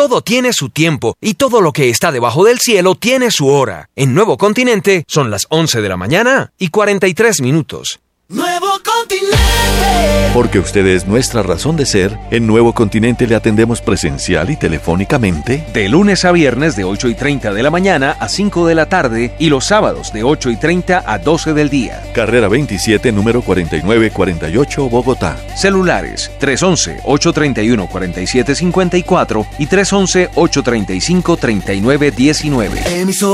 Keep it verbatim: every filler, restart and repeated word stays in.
Todo tiene su tiempo y todo lo que está debajo del cielo tiene su hora. En Nuevo Continente son las once de la mañana y cuarenta y tres minutos. Nuevo Continente. Porque usted es nuestra razón de ser, en Nuevo Continente le atendemos presencial y telefónicamente. De lunes a viernes de ocho y treinta de la mañana a cinco de la tarde y los sábados de ocho y treinta a doce del día. Carrera veintisiete, número cuarenta y nueve cuarenta y ocho, Bogotá. Celulares tres once, ocho treinta y uno, cuarenta y siete cincuenta y cuatro y tres once, ocho treinta y cinco, treinta y nueve diecinueve. Emisor